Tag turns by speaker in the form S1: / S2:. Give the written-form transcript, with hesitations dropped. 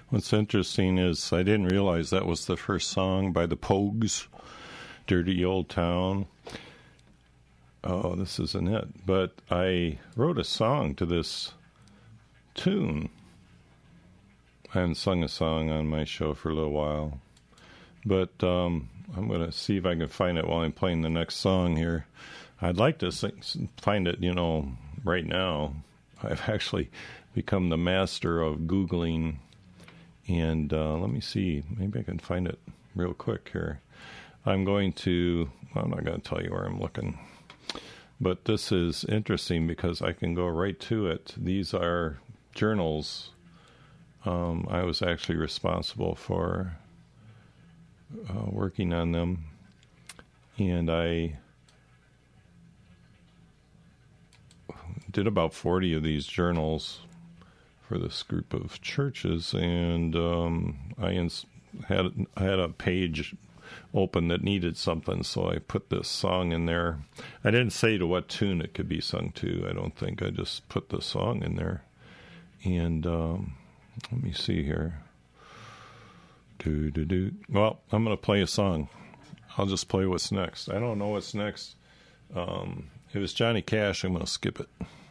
S1: What's interesting is I didn't realize that was the first song by the Pogues, Dirty Old Town. Oh, this isn't it. But I wrote a song to this tune. I haven't sung a song on my show for a little while. But I'm going to see if I can find it while I'm playing the next song here. I'd like to find it, right now. I've actually become the master of Googling. And let me see. Maybe I can find it real quick here. I'm not going to tell you where I'm looking. But this is interesting because I can go right to it. These are journals. I was actually responsible for working on them. And I did about 40 of these journals for this group of churches, and I had a page open that needed something, so I put this song in there. I didn't say to what tune it could be sung to, I don't think. I just put the song in there. And let me see here. Well, I'm going to play a song. I'll just play what's next. I don't know what's next. It was Johnny Cash. I'm going to skip it.